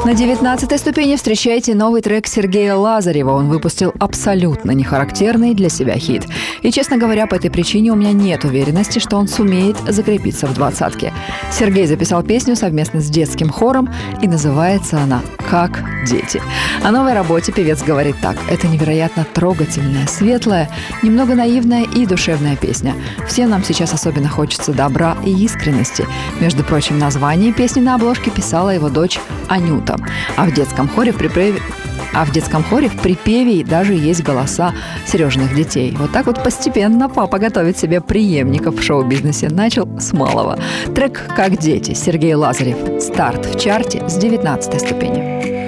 На 19-й ступени встречайте новый трек Сергея Лазарева. Он выпустил абсолютно нехарактерный для себя хит. И, честно говоря, по этой причине у меня нет уверенности, что он сумеет закрепиться в двадцатке. Сергей записал песню совместно с детским хором, и называется она «Как дети». О новой работе певец говорит так: это невероятно трогательная, светлая, немного наивная и душевная песня. Всем нам сейчас особенно хочется добра и искренности. Между прочим, название песни на обложке писала его дочь Анюта. А в детском хоре в припеве даже есть голоса Сережиных детей. Вот так вот постепенно папа готовит себе преемников в шоу-бизнесе. Начал с малого. Трек «Как дети» Сергей Лазарев. Старт в чарте с 19-й ступени.